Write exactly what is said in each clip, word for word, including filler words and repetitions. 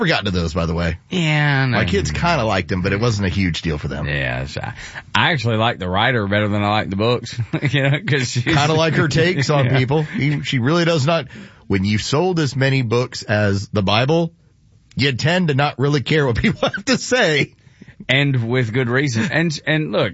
Never got to those, by the way. Yeah, no. My kids kind of liked them, but it wasn't a huge deal for them. Yeah, I, I actually like the writer better than I like the books. You know, because kind of like her takes on yeah. people. He, she really does not. When you sold as many books as the Bible, you tend to not really care what people have to say, and with good reason. And and look,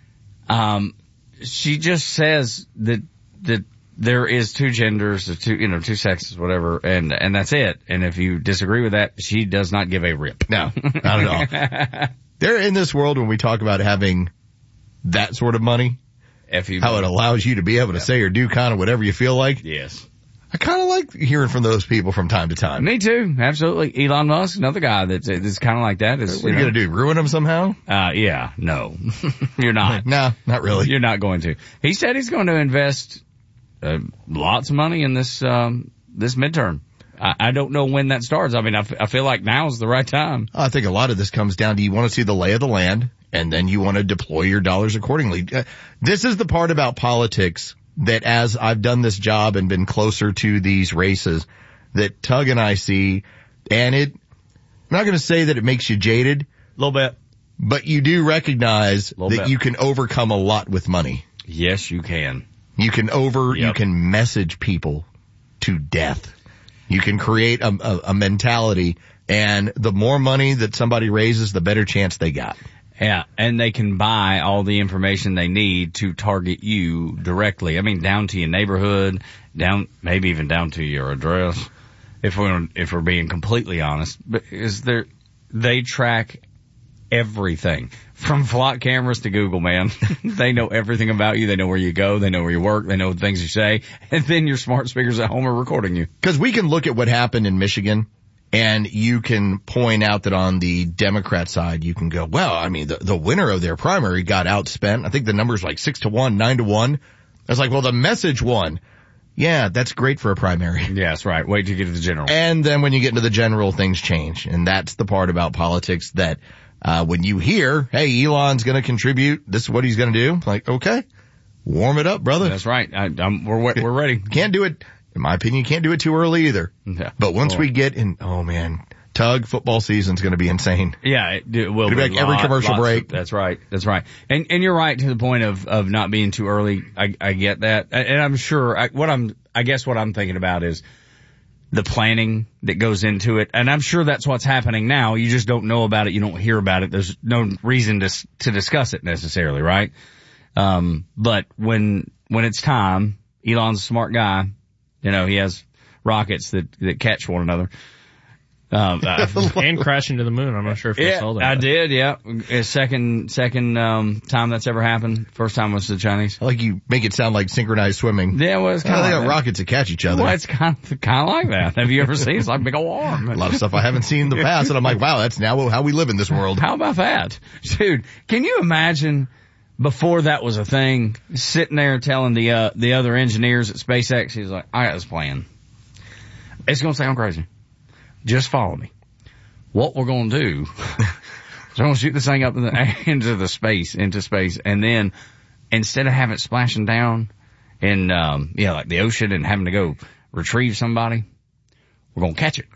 um, she just says that that. There is two genders, two, you know, two sexes, whatever, and, and that's it. And if you disagree with that, she does not give a rip. No, not at all. They're in this world when we talk about having that sort of money, F U how it allows you to be able to yep. say or do kind of whatever you feel like. Yes. I kind of like hearing from those people from time to time. Me too, absolutely. Elon Musk, another guy that's, that's kind of like that. Is, what are you, you know, going to do, ruin him somehow? Uh, yeah, no. You're not. No, not really. You're not going to. He said he's going to invest Uh, lots of money in this um this midterm. I, I don't know when that starts. I mean, I, f- I feel like now is the right time. I think a lot of this comes down to you want to see the lay of the land, and then you want to deploy your dollars accordingly. Uh, this is the part about politics that, as I've done this job and been closer to these races, that Tug and I see, and it, I'm not going to say that it makes you jaded. A little bit. But you do recognize that bit. you can overcome a lot with money. Yes, you can. You can over, yep. you can message people to death. You can create a, a, a mentality, and the more money that somebody raises, the better chance they got. Yeah, and they can buy all the information they need to target you directly. I mean, down to your neighborhood, down, maybe even down to your address, if we're, if we're being completely honest. But is there, they track everything. From flock cameras to Google, man. They know everything about you. They know where you go. They know where you work. They know the things you say. And then your smart speakers at home are recording you. Because we can look at what happened in Michigan, and you can point out that on the Democrat side, you can go, well, I mean, the, the winner of their primary got outspent. I think the number's like six to one, nine to one. I was like, well, the message won. Yeah, that's great for a primary. Yes, right. Wait till you get to the general. And then when you get into the general, things change. And that's the part about politics that Uh, when you hear, hey, Elon's going to contribute, this is what he's going to do, like, okay, warm it up, brother. That's right. I, I'm, we're we're ready. Can't do it, in my opinion, can't do it too early either. Yeah. But once cool. we get in, oh man, Tug, football season's going to be insane. Yeah, it, it will It'll be like every commercial break. Of, that's right. That's right. And and you're right to the point of of not being too early. I I get that, and I'm sure I, what I'm. I guess what I'm thinking about is the planning that goes into it. And I'm sure that's what's happening now. You just don't know about it. You don't hear about it. There's no reason to to discuss it necessarily, right? Um, but when, when it's time, Elon's a smart guy. You know, he has rockets that, that catch one another. Um, uh, and crash into the moon. I'm not sure if you yeah, saw that. I did, yeah. Second, second, um, time that's ever happened. First time was the Chinese. I like you make it sound like synchronized swimming. Yeah, well, it's kind oh, of they like got that. rockets that catch each other. Well, it's kind of, kind of like that. Have you ever seen it? It's like a big old arm. A lot of stuff I haven't seen in the past, and I'm like, wow, that's now how we live in this world. How about that? Dude, can you imagine before that was a thing, sitting there telling the, uh, the other engineers at SpaceX, he's like, I got this plan. It's gonna sound crazy. Just follow me. What we're going to do, so I'm going to shoot this thing up in the, into the space, into space, and then instead of having it splashing down in, um, yeah, like the ocean and having to go retrieve somebody, we're going to catch it.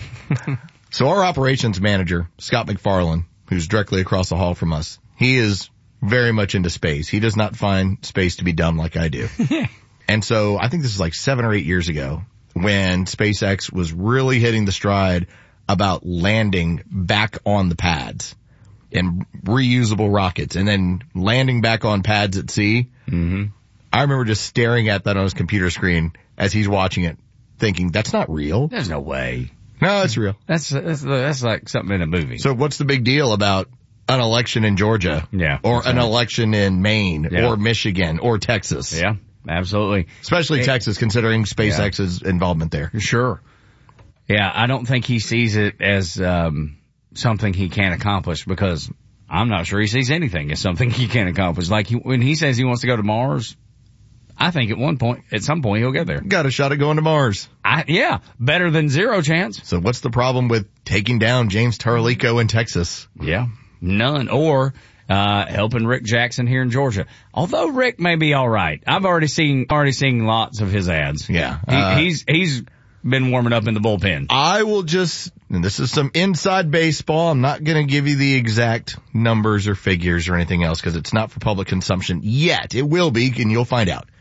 So our operations manager, Scott McFarlane, who's directly across the hall from us, he is very much into space. He does not find space to be dumb like I do. And so I think this is like seven or eight years ago when SpaceX was really hitting the stride about landing back on the pads and reusable rockets and then landing back on pads at sea. Mm-hmm. I remember just staring at that on his computer screen as he's watching it, thinking, that's not real. There's no way. No, it's real. That's, that's, that's like something in a movie. So what's the big deal about an election in Georgia? Yeah. Or an right. election in Maine yeah. or Michigan or Texas? Yeah, absolutely. Especially it, Texas, considering SpaceX's yeah. involvement there. Sure. Yeah, I don't think he sees it as um something he can't accomplish, because I'm not sure he sees anything as something he can't accomplish. Like he, when he says he wants to go to Mars, I think at one point, at some point, he'll get there. Got a shot at going to Mars. I, yeah, better than zero chance. So what's the problem with taking down James Tarlico in Texas? Yeah, none. Or uh helping Rick Jackson here in Georgia. Although Rick may be all right. I've already seen already seen lots of his ads. Yeah, he, uh, he's he's been warming up in the bullpen. I will just, and this is some inside baseball. I'm not going to give you the exact numbers or figures or anything else because it's not for public consumption yet. It will be, and you'll find out.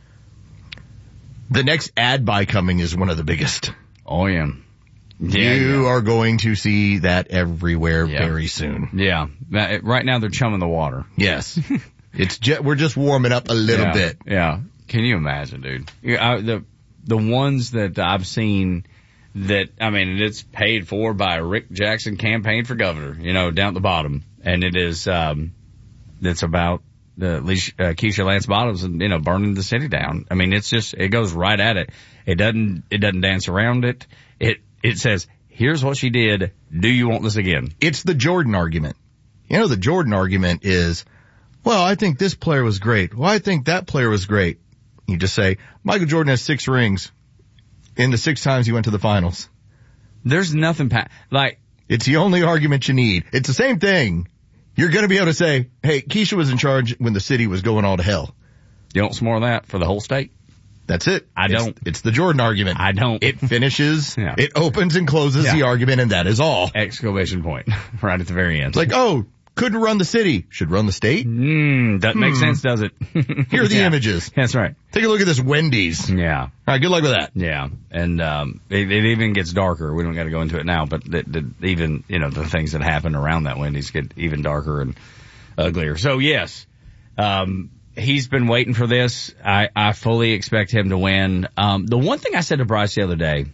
The next ad buy coming is one of the biggest. Oh, yeah. Yeah, you yeah. are going to see that everywhere yeah. very soon. Yeah. Right now they're chumming the water. Yes. it's just, we're just warming up a little yeah. bit. Yeah. Can you imagine, dude? I, the the ones that I've seen that, I mean, it's paid for by Rick Jackson campaign for governor, you know, down at the bottom. And it is, um, it's about the uh, Keisha Lance Bottoms and, you know, burning the city down. I mean, it's just, it goes right at it. It doesn't, it doesn't dance around it. It, it says, here's what she did. Do you want this again? It's the Jordan argument. You know, the Jordan argument is, well, I think this player was great. Well, I think that player was great. You just say, Michael Jordan has six rings in the six times he went to the finals. There's nothing, pa- like, it's the only argument you need. It's the same thing. You're going to be able to say, hey, Keisha was in charge when the city was going all to hell. You want some more of that for the whole state? That's it. I it's, don't. It's the Jordan argument. I don't. It finishes, yeah. it opens and closes yeah. the argument, and that is all. Exclamation point. Right at the very end. It's like, oh, couldn't run the city. Should run the state? Mm, doesn't hmm. make sense, does it? Here are the yeah. images. That's right. Take a look at this Wendy's. Yeah. All right, good luck with that. Yeah. And, um, it, it even gets darker. We don't got to go into it now, but the, the, even, you know, the things that happen around that Wendy's get even darker and uglier. So yes, um, he's been waiting for this. I, I fully expect him to win. Um, the one thing I said to Bryce the other day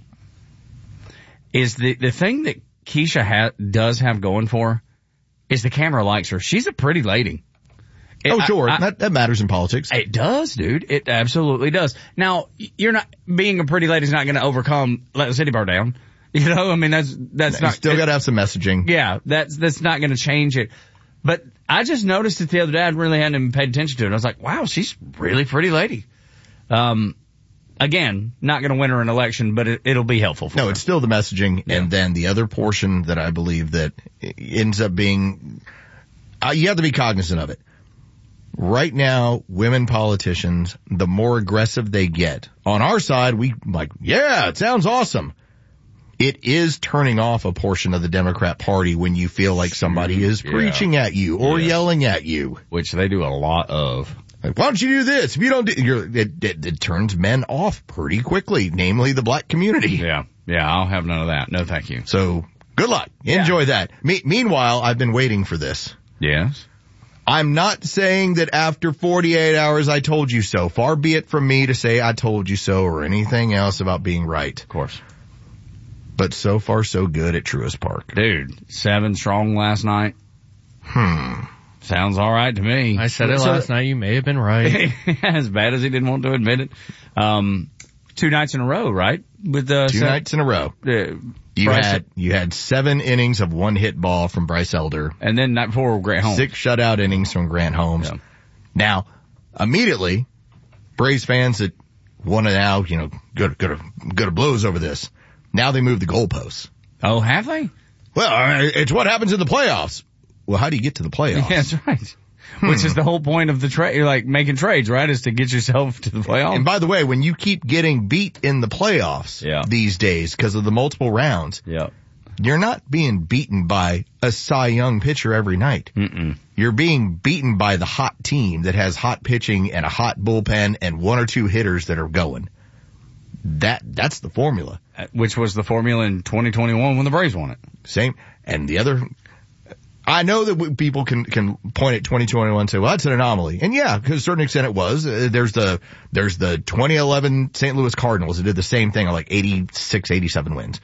is the, the thing that Keisha ha- does have going for her is the camera likes her. She's a pretty lady. It, oh, sure. I, I, that, that matters in politics. It does, dude. It absolutely does. Now, you're not, being a pretty lady's not going to overcome let the city burn down. You know, I mean, that's, that's you not. still got to have some messaging. Yeah, that's, that's not going to change it. But I just noticed it the other day. I really hadn't even paid attention to it. I was like, wow, she's a really pretty lady. Um, again, not going to win her an election, but it, it'll be helpful for no, her. No, it's still the messaging. Yeah. And then the other portion that I believe that ends up being, uh, you have to be cognizant of it. Right now, women politicians, the more aggressive they get. On our side, we like, yeah, it sounds awesome. It is turning off a portion of the Democrat Party when you feel like somebody is yeah. preaching at you or yeah. yelling at you. Which they do a lot of. Like, why don't you do this? If you don't do, you're, it, it, it turns men off pretty quickly, namely the black community. Yeah. Yeah, I'll have none of that. No, thank you. So, good luck. Enjoy yeah. that. Me- meanwhile, I've been waiting for this. Yes. I'm not saying that after forty-eight hours I told you so. Far be it from me to say I told you so or anything else about being right. Of course. But so far so good at Truist Park. Dude, seven strong last night. Hmm. Sounds all right to me. I said it so, last night. You may have been right. As bad as he didn't want to admit it. Um, two nights in a row, right? With uh, Two seven, nights in a row. Uh, You Bryce, had you had seven innings of one hit ball from Bryce Elder. And then night before Grant Holmes. Six shutout innings from Grant Holmes. Yeah. Now, immediately, Braves fans that want to now, you know, go to, go to, go to blows over this. Now they move the goalposts. Oh, have they? Well, it's what happens in the playoffs. Well, how do you get to the playoffs? Yeah, that's right. Hmm. Which is the whole point of the trade, you're like making trades, right? Is to get yourself to the playoffs. And by the way, when you keep getting beat in the playoffs yeah. these days because of the multiple rounds, yeah. you're not being beaten by a Cy Young pitcher every night. Mm-mm. You're being beaten by the hot team that has hot pitching and a hot bullpen and one or two hitters that are going. That, that's the formula. Which was the formula in twenty twenty-one when the Braves won it. Same. And the other, I know that people can, can point at twenty twenty-one and say, well, that's an anomaly. And yeah, to a certain extent it was. Uh, there's the, there's the twenty eleven Saint Louis Cardinals that did the same thing, like eighty-six, eighty-seven wins.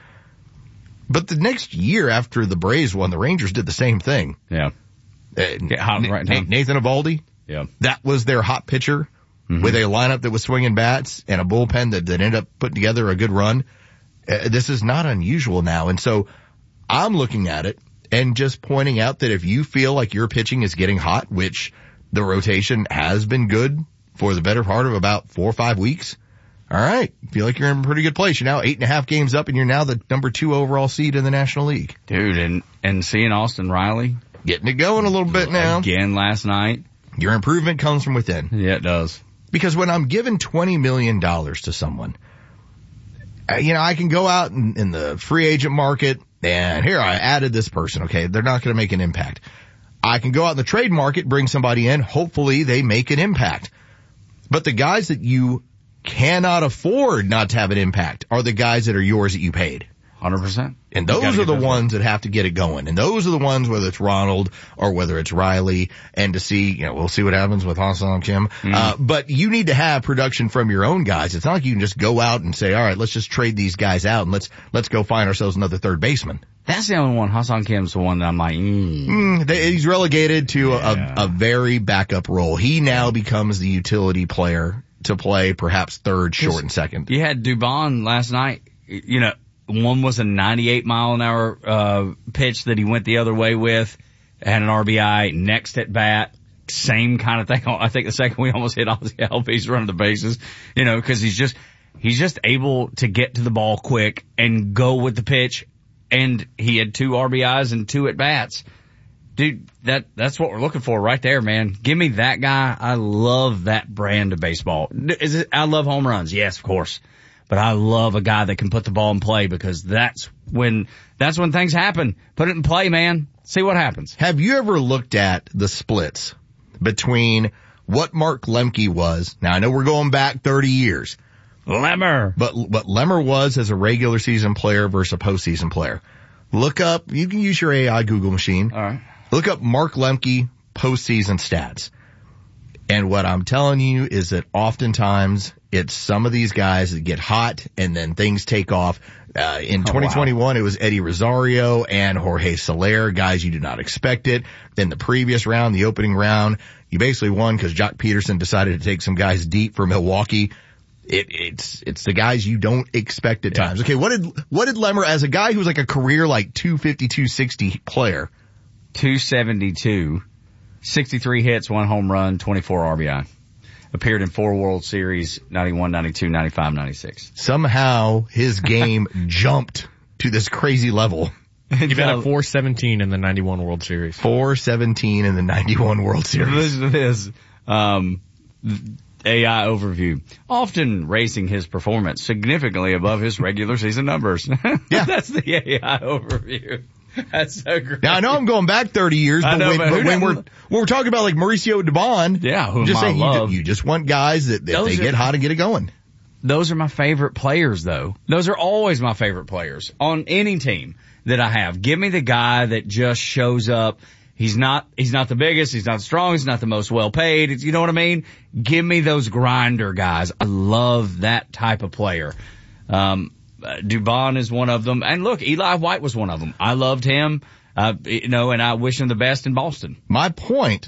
But the next year after the Braves won, the Rangers did the same thing. Yeah. Uh, Get hot right now. Nathan Eovaldi. Yeah. That was their hot pitcher. Mm-hmm. With a lineup that was swinging bats and a bullpen that, that ended up putting together a good run. Uh, this is not unusual now. And so I'm looking at it and just pointing out that if you feel like your pitching is getting hot, which the rotation has been good for the better part of about four or five weeks, all right, feel like you're in a pretty good place. You're now eight and a half games up and you're now the number two overall seed in the National League. Dude, and, and seeing Austin Riley. Getting it going a little bit now. Again last night. Your improvement comes from within. Yeah, it does. Because when I'm giving twenty million dollars to someone, uh, you know, I can go out in, in the free agent market and here I added this person. Okay. They're not going to make an impact. I can go out in the trade market, bring somebody in. Hopefully they make an impact. But the guys that you cannot afford not to have an impact are the guys that are yours that you paid. one hundred percent. And those are the ones that have to get it going. And those are the ones, whether it's Ronald or whether it's Riley, and to see, you know, we'll see what happens with Ha-Seong Kim. Mm. Uh, but you need to have production from your own guys. It's not like you can just go out and say, all right, let's just trade these guys out and let's, let's go find ourselves another third baseman. That's the only one. Ha-Seong Kim's the one that I'm like, mm. Mm, they, he's relegated to yeah. a, a very backup role. He now becomes the utility player to play perhaps third, short, and second. You had Dubon last night, you know, one was a ninety-eight mile an hour, uh, pitch that he went the other way with, had an R B I next at bat. Same kind of thing. I think the second we almost hit Ozzie Albies running the bases, you know, cause he's just, he's just able to get to the ball quick and go with the pitch. And he had two R B Is and two at bats. Dude, that, that's what we're looking for right there, man. Give me that guy. I love that brand of baseball. Is it, I love home runs. Yes, of course. But I love a guy that can put the ball in play because that's when, that's when things happen. Put it in play, man. See what happens. Have you ever looked at the splits between what Mark Lemke was? Now I know we're going back thirty years. Lemmer. But what Lemmer was as a regular season player versus a postseason player. Look up, you can use your A I Google machine. All right. Look up Mark Lemke postseason stats. And what I'm telling you is that oftentimes it's some of these guys that get hot and then things take off. Uh, in oh, twenty twenty-one, wow. It was Eddie Rosario and Jorge Soler, guys you did not expect it. Then the previous round, the opening round, you basically won because Jock Peterson decided to take some guys deep for Milwaukee. It, it's, it's the guys you don't expect at yeah. times. Okay. What did, what did Lemmer, as a guy who was like a career like two fifty, two sixty player? two seventy-two. sixty-three hits, one home run, twenty-four R B I. Appeared in four World Series, ninety-one, ninety-two, ninety-five, ninety-six. Somehow his game jumped to this crazy level. He got a four seventeen in the ninety-one World Series. four seventeen in the ninety-one World Series. Listen to this. Um, A I overview. Often raising his performance significantly above his regular season numbers. Yeah. That's the A I overview. That's so great. Now I know I'm going back thirty years, but, know, when, but when we're when we're talking about like Mauricio Dubon, yeah, who just I saying love. You, you just want guys that, that they are, get hot and get it going. Those are my favorite players, though. Those are always my favorite players on any team that I have. Give me the guy that just shows up. He's not he's not the biggest, he's not the strongest, he's not the most well paid. You know what I mean? Give me those grinder guys. I love that type of player. Um. Uh, Dubon is one of them. And look, Eli White was one of them. I loved him, uh, you know, and I wish him the best in Boston. My point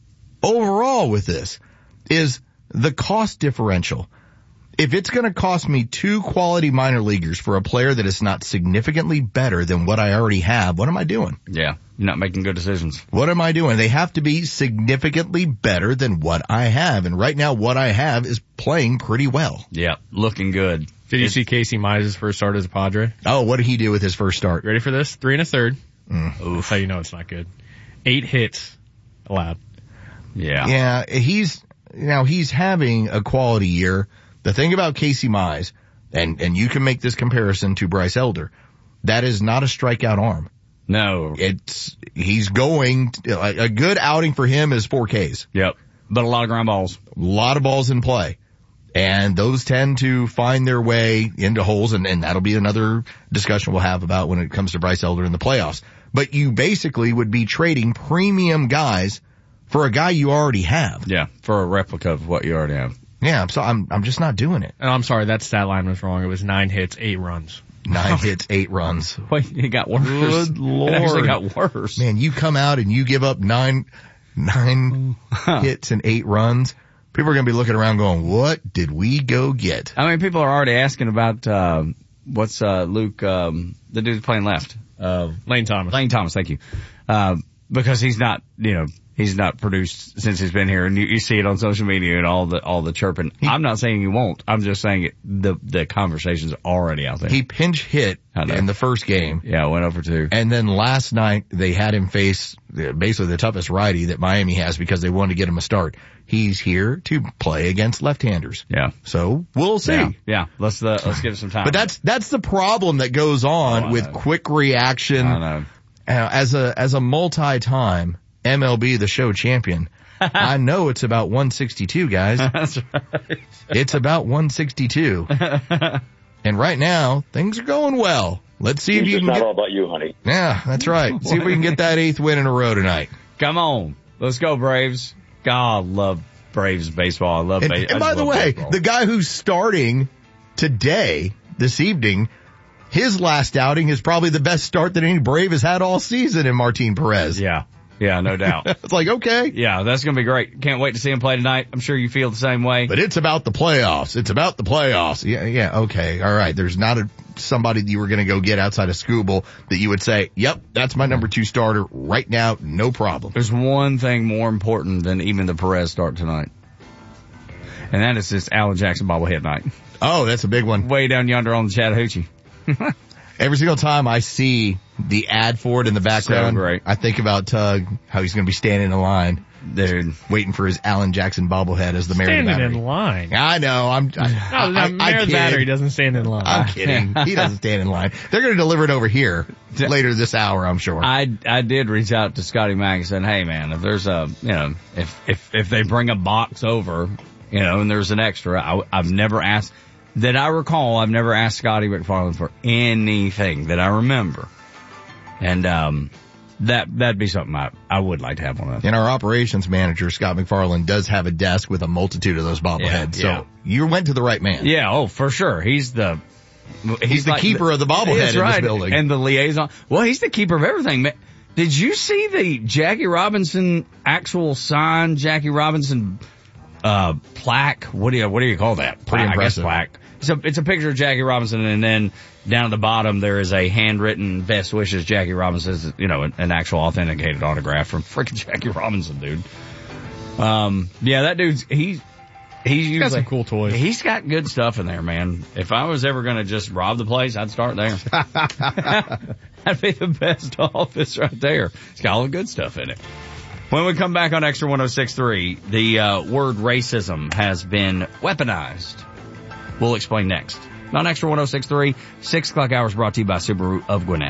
overall with this is the cost differential. If it's going to cost me two quality minor leaguers for a player that is not significantly better than what I already have, what am I doing? Yeah, you're not making good decisions. What am I doing? They have to be significantly better than what I have. And right now what I have is playing pretty well. Yeah, looking good. Did you see Casey Mize' first start as a Padre? Oh, what did he do with his first start? Ready for this? Three and a third. Mm. Oof. That's how you know it's not good. Eight hits allowed. Yeah. Yeah, he's, now he's having a quality year. The thing about Casey Mize, and, and you can make this comparison to Bryce Elder, that is not a strikeout arm. No. It's, he's going, a, a good outing for him is four Ks. Yep. But a lot of ground balls. A lot of balls in play. And those tend to find their way into holes, and, and that'll be another discussion we'll have about when it comes to Bryce Elder in the playoffs. But you basically would be trading premium guys for a guy you already have. Yeah, for a replica of what you already have. Yeah, so I'm I'm just not doing it. Oh, I'm sorry, that stat line was wrong. It was nine hits, eight runs. Nine hits, eight runs. Wait, it got worse. Good Lord. It actually got worse. Man, you come out and you give up nine, nine hits and eight runs. People are going to be looking around going, what did we go get? I mean, people are already asking about, uh, what's, uh, Luke, um, the dude playing left. Uh, Lane Thomas. Lane Thomas, thank you. Uh, because he's not, you know, he's not produced since he's been here, and you, you see it on social media and all the all the chirping. He, I'm not saying he won't. I'm just saying it, the the conversation's already out there. He pinch hit in the first game. Yeah, went over two. And then last night they had him face basically the toughest righty that Miami has because they wanted to get him a start. He's here to play against left-handers. Yeah. So we'll see. Yeah. yeah. Let's uh, let's give it some time. But that's that's the problem that goes on oh, with know. quick reaction. I know. Uh, as a as a multi-time M L B The Show champion, I know it's about one sixty-two, guys. That's right. It's about one sixty-two. And right now, things are going well. Let's see it's if you can not get... all about you, honey. Yeah, that's right. See if we can get that eighth win in a row tonight. Come on. Let's go, Braves. God, I love Braves baseball. I love And, baseball. and by the way, baseball. The guy who's starting today, this evening, his last outing is probably the best start that any Brave has had all season in Martin Perez. Yeah. Yeah, no doubt. It's like, okay. Yeah, that's going to be great. Can't wait to see him play tonight. I'm sure you feel the same way. But it's about the playoffs. It's about the playoffs. Yeah, yeah, okay. All right. There's not a somebody that you were going to go get outside of Skubal that you would say, yep, that's my number two starter right now. No problem. There's one thing more important than even the Perez start tonight. And that is this Alan Jackson bobblehead night. Oh, that's a big one. Way down yonder on the Chattahoochee. Every single time I see the ad for it in the background, so great. I think about Tug, how he's going to be standing in line. Dude, waiting for his Alan Jackson bobblehead as the mayor of the Battery. Standing in line. I know. I'm. I, no, I, the mayor I, of the Battery doesn't stand in line. I'm kidding. He doesn't stand in line. They're going to deliver it over here later this hour, I'm sure. I I did reach out to Scotty Mack and said, hey man, if there's a you know if if if they bring a box over, you know, and there's an extra, I, I've never asked that I recall. I've never asked Scotty McFarland for anything that I remember, and um. That, that'd be something I, I would like to have one of. And our operations manager, Scott McFarland, does have a desk with a multitude of those bobbleheads. Yeah, so yeah. you went to the right man. Yeah, oh, for sure. He's the, he's, he's the like keeper the, of the bobblehead that's in right. this building. And the liaison. Well, he's the keeper of everything, man. Did you see the Jackie Robinson actual sign, Jackie Robinson, uh, plaque? What do you, what do you call that? Pretty plaque, impressive. I guess plaque. It's a, it's a picture of Jackie Robinson, and then down at the bottom there is a handwritten best wishes Jackie Robinson, you know, an, an actual authenticated autograph from freaking Jackie Robinson, dude. Um, yeah, that dude's, he's, he's usually, got some cool toys. He's got good stuff in there, man. If I was ever gonna just rob the place, I'd start there. That'd be the best office right there. It's got all the good stuff in it. When we come back on Extra one oh six point three, the uh, word racism has been weaponized. We'll explain next. On Extra one oh six point three, six o'clock hours brought to you by Subaru of Gwinnett.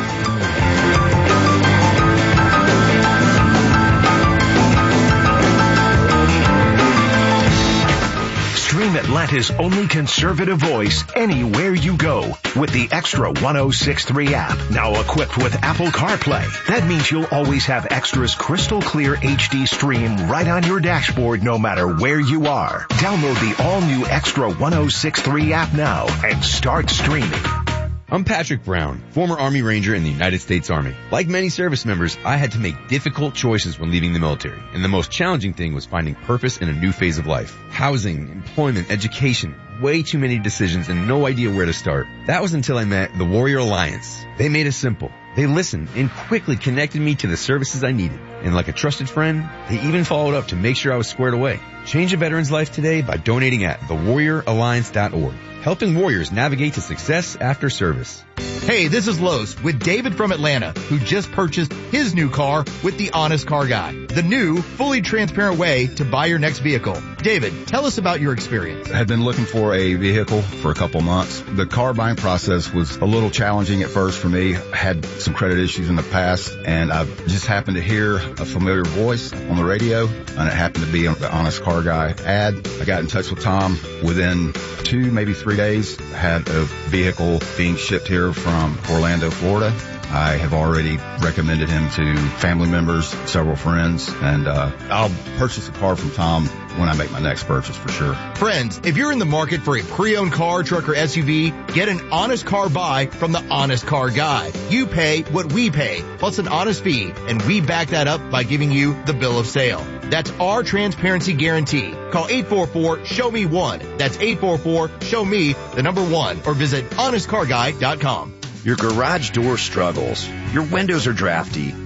Stream Atlanta's only conservative voice anywhere you go with the Extra one oh six point three app. Now equipped with Apple CarPlay. That means you'll always have Extra's crystal clear H D stream right on your dashboard no matter where you are. Download the all-new Extra one oh six point three app now and start streaming. I'm Patrick Brown, former Army Ranger in the United States Army. Like many service members, I had to make difficult choices when leaving the military, and the most challenging thing was finding purpose in a new phase of life. Housing, employment, education, way too many decisions and no idea where to start. That was until I met the Warrior Alliance. They made it simple. They listened and quickly connected me to the services I needed. And like a trusted friend, they even followed up to make sure I was squared away. Change a veteran's life today by donating at the warrior alliance dot org. Helping warriors navigate to success after service. Hey, this is Los with David from Atlanta, who just purchased his new car with the Honest Car Guy, the new, fully transparent way to buy your next vehicle. David, tell us about your experience. I had been looking for a vehicle for a couple months. The car buying process was a little challenging at first for me. I had some credit issues in the past, and I just happened to hear a familiar voice on the radio, and it happened to be the Honest Car Guy ad. I got in touch with Tom. Within two, maybe three days, I had a vehicle being shipped here from Orlando, Florida. I have already recommended him to family members, several friends, and uh I'll purchase a car from Tom when I make my next purchase for sure. Friends, if you're in the market for a pre-owned car, truck, or S U V, get an honest car buy from the Honest Car Guy. You pay what we pay, plus an honest fee, and we back that up by giving you the bill of sale. That's our transparency guarantee. Call eight four four, show me one. That's eight four four, show me the number one, or visit honest car guy dot com. Your garage door struggles. Your windows are drafty.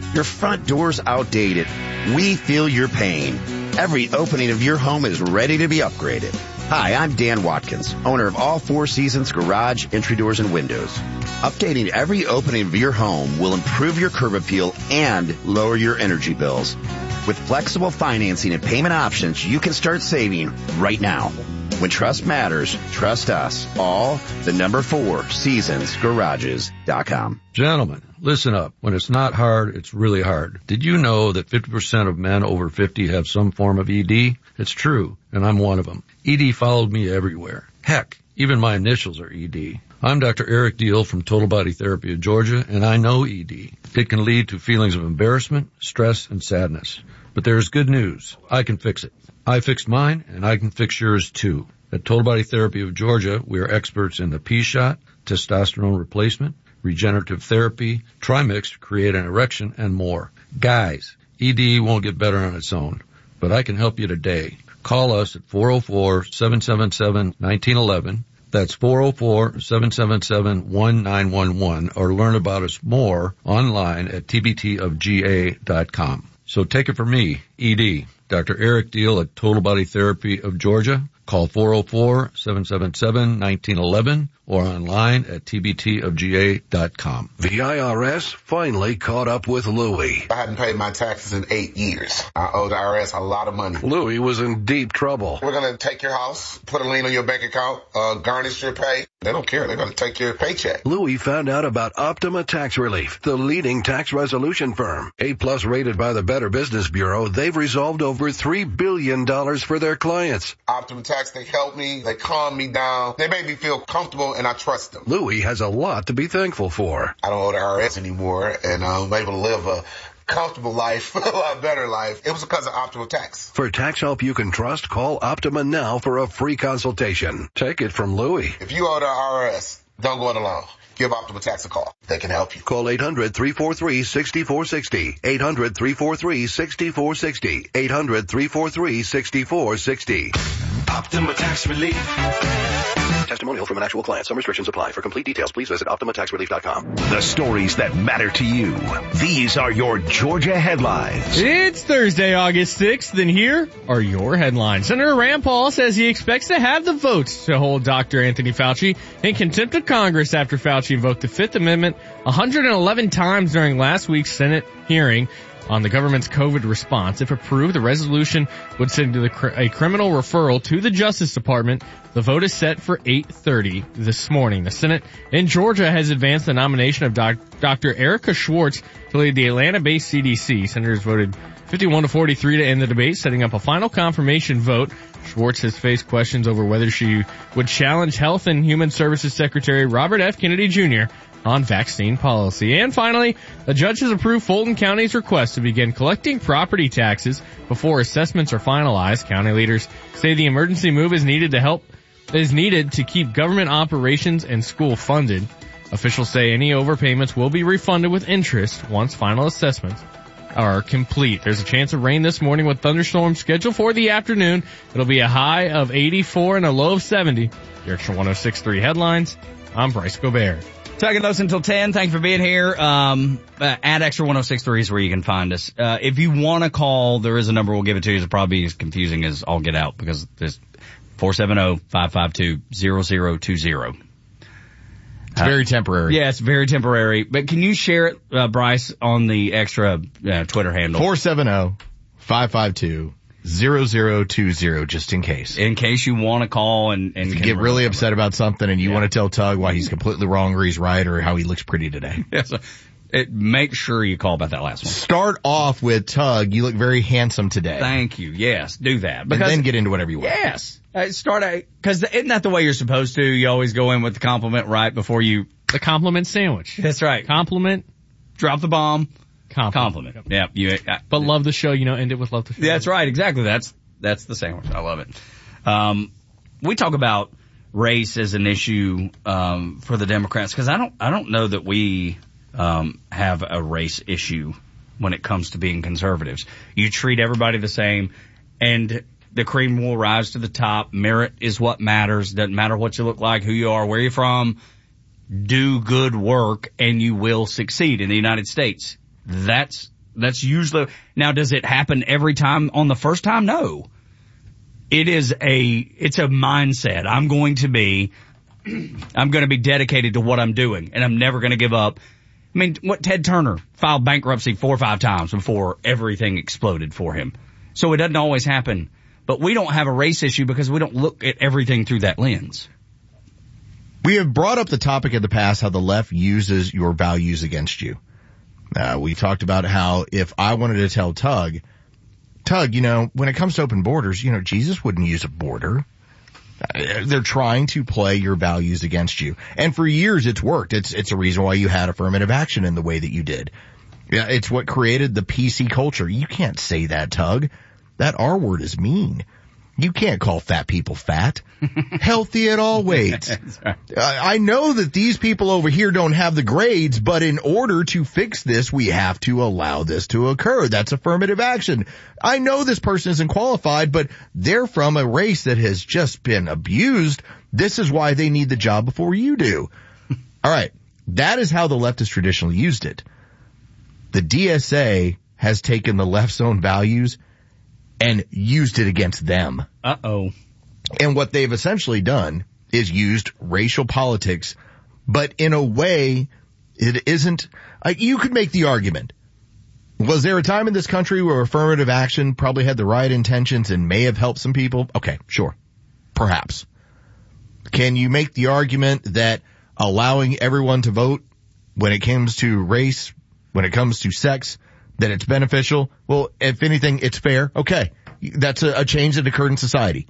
Your front door's outdated. We feel your pain. Every opening of your home is ready to be upgraded. Hi, I'm Dan Watkins, owner of All Four Seasons Garage, Entry Doors, and Windows. Updating every opening of your home will improve your curb appeal and lower your energy bills. With flexible financing and payment options, you can start saving right now. When trust matters, trust us. All the number four seasons garages dot com. Gentlemen, listen up. When it's not hard, it's really hard. Did you know that fifty percent of men over fifty have some form of E D? It's true, and I'm one of them. E D followed me everywhere. Heck, even my initials are E D. I'm Doctor Eric Deal from Total Body Therapy of Georgia, and I know E D. It can lead to feelings of embarrassment, stress, and sadness. But there's good news. I can fix it. I fixed mine, and I can fix yours too. At Total Body Therapy of Georgia, we are experts in the P-shot, testosterone replacement, regenerative therapy, Trimix to create an erection, and more. Guys, E D won't get better on its own, but I can help you today. Call us at four oh four, seven seven seven, one nine one one. That's four oh four, seven seven seven, one nine one one, or learn about us more online at t b t of g a dot com. So take it from me, E D, Doctor Eric Deal at Total Body Therapy of Georgia. Call four oh four, seven seven seven, one nine one one or online at t b t of g a dot com. The I R S finally caught up with Louie. I hadn't paid my taxes in eight years. I owe the I R S a lot of money. Louie was in deep trouble. We're going to take your house, put a lien on your bank account, uh, garnish your pay. They don't care. They're going to take your paycheck. Louie found out about Optima Tax Relief, the leading tax resolution firm. A-plus rated by the Better Business Bureau, they've resolved over three billion dollars for their clients. Optima Tax, they help me. They calm me down. They make me feel comfortable, and I trust them. Louie has a lot to be thankful for. I don't owe the I R S anymore, and I'm able to live a comfortable life, a lot better life. It was because of Optima Tax. For tax help you can trust, call Optima now for a free consultation. Take it from Louie. If you owe the I R S, don't go it alone. Give Optima Tax a call. They can help you. Call eight hundred, three four three, six four six zero. eight hundred, three four three, six four six zero. eight hundred, three four three, six four six zero. Optima Tax Relief. Testimonial from an actual client. Some restrictions apply. For complete details, please visit optima tax relief dot com. The stories that matter to you. These are your Georgia headlines. It's Thursday, August sixth, and here are your headlines. Senator Rand Paul says he expects to have the votes to hold Doctor Anthony Fauci in contempt of Congress after Fauci invoked the Fifth Amendment one hundred eleven times during last week's Senate hearing on the government's COVID response. If approved, the resolution would send to the cr- a criminal referral to the Justice Department. The vote is set for eight thirty this morning. The Senate in Georgia has advanced the nomination of doc- Doctor Erica Schwartz to lead the Atlanta-based C D C. Senators voted fifty-one to forty-three to end the debate, setting up a final confirmation vote. Schwartz has faced questions over whether she would challenge Health and Human Services Secretary Robert F. Kennedy Junior on vaccine policy. And finally, the judge has approved Fulton County's request to begin collecting property taxes before assessments are finalized. County leaders say the emergency move is needed to help is needed to keep government operations and school funded. Officials say any overpayments will be refunded with interest once final assessments are complete. There's a chance of rain this morning with thunderstorms scheduled for the afternoon. It'll be a high of eighty-four and a low of seventy. Your Extra one oh six point three headlines. I'm Bryce Gobert. Talking those until ten. Thanks for being here. Um, uh, at Extra one oh six point three is where you can find us. Uh, if you want to call, there is a number we'll give it to you. It'll probably be as confusing as all get out because it's four seven zero, five five two, zero zero two zero. It's very temporary. Yeah, it's very temporary. But can you share it, uh, Bryce, on the Extra uh, Twitter handle? four seven zero, five five two, zero zero two zero, just in case. In case you want to call and, and if you get really upset about something and you yeah. want to tell Tug why he's completely wrong or he's right or how he looks pretty today. Yeah, so it, make sure you call about that last one. Start off with, Tug, you look very handsome today. Thank you. Yes, do that. Because, and then get into whatever you want. Yes. Uh, start a, cause isn't that the way you're supposed to? You always go in with the compliment right before you. The compliment sandwich. That's right. Compliment. Drop the bomb. Compliment. Compliment. Yeah. You, uh, but love the show, you know, end it with love the show. That's right. Exactly. That's, that's the sandwich. I love it. Um, we talk about race as an issue, um, for the Democrats cause I don't, I don't know that we, um, have a race issue when it comes to being conservatives. You treat everybody the same and the cream will rise to the top. Merit is what matters. Doesn't matter what you look like, who you are, where you're from. Do good work and you will succeed in the United States. That's that's usually, now does it happen every time on the first time? No. It is a, it's a mindset. I'm going to be, I'm going to be dedicated to what I'm doing, and I'm never going to give up. I mean, what Ted Turner filed bankruptcy four or five times before everything exploded for him. So it doesn't always happen. But we don't have a race issue because we don't look at everything through that lens. We have brought up the topic in the past how the left uses your values against you. Uh, we talked about how if I wanted to tell Tug, Tug, you know, when it comes to open borders, you know, Jesus wouldn't use a border. They're trying to play your values against you. And for years it's worked. It's, it's a reason why you had affirmative action in the way that you did. Yeah, it's what created the P C culture. You can't say that, Tug. That R word is mean. You can't call fat people fat. Healthy at all weights. Right. I know that these people over here don't have the grades, but in order to fix this, we have to allow this to occur. That's affirmative action. I know this person isn't qualified, but they're from a race that has just been abused. This is why they need the job before you do. All right. That is how the left has traditionally used it. The D S A has taken the left's own values and used it against them. Uh-oh. And what they've essentially done is used racial politics, but in a way it isn't, uh, you could make the argument. Was there a time in this country where affirmative action probably had the right intentions and may have helped some people? Okay, sure. Perhaps. Can you make the argument that allowing everyone to vote when it comes to race, when it comes to sex, that it's beneficial? Well, if anything, it's fair. Okay. That's a, a change that occurred in society.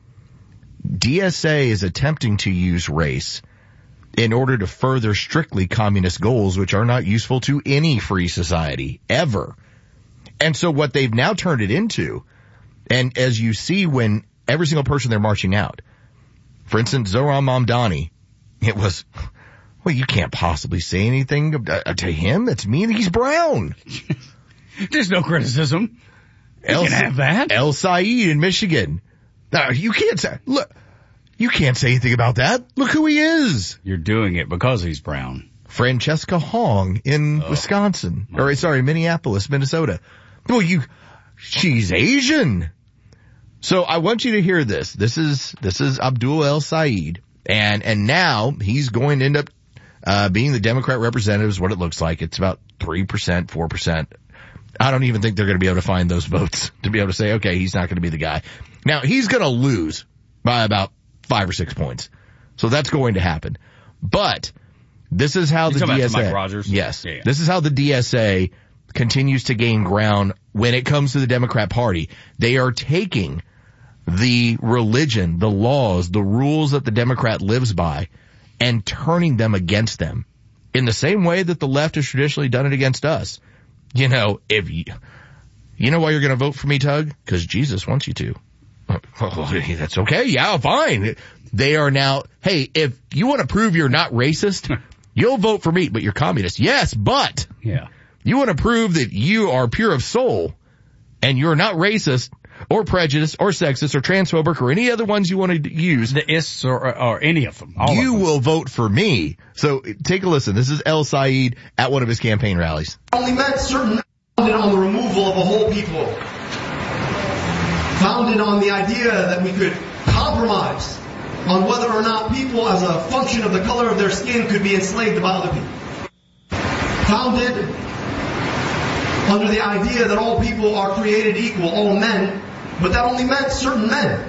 D S A is attempting to use race in order to further strictly communist goals, which are not useful to any free society, ever. And so what they've now turned it into, and as you see when every single person they're marching out, for instance, Zohran Mamdani, it was, well, you can't possibly say anything to him. It's mean. He's brown. There's no criticism. You El, can have that. El Said in Michigan. No, you can't say, look, you can't say anything about that. Look who he is. You're doing it because he's brown. Francesca Hong in oh. Wisconsin. Or sorry, Minneapolis, Minnesota. Well, you, she's Asian. So I want you to hear this. This is, this is Abdul El Said. And, and now he's going to end up, uh, being the Democrat representative is what it looks like. It's about three percent, four percent. I don't even think they're going to be able to find those votes to be able to say, okay, he's not going to be the guy. Now, he's going to lose by about five or six points. So that's going to happen. But this is how You're the D S A, Mike Rogers? Yes, yeah, yeah. This is how the D S A continues to gain ground when it comes to the Democrat Party. They are taking the religion, the laws, the rules that the Democrat lives by and turning them against them in the same way that the left has traditionally done it against us. You know, if you, you know why you're going to vote for me, Tug? Because Jesus wants you to. Oh, that's okay. Yeah, fine. They are now, hey, if you want to prove you're not racist, you'll vote for me, but you're communist. Yes, but yeah, you want to prove that you are pure of soul and you're not racist or prejudiced or sexist or transphobic or any other ones you want to use. The ists or, or any of them. All you of them. will vote for me. So take a listen. This is El Said at one of his campaign rallies. Only meant certain founded on the removal of a whole people. Founded on the idea that we could compromise on whether or not people as a function of the color of their skin could be enslaved by other people. Founded under the idea that all people are created equal, all men, but that only meant certain men.